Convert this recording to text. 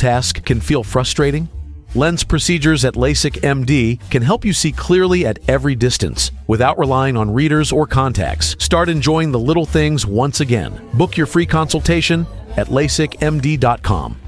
task can feel frustrating? Lens procedures at LASIK MD can help you see clearly at every distance without relying on readers or contacts. Start enjoying the little things once again. Book your free consultation at LASIKMD.com.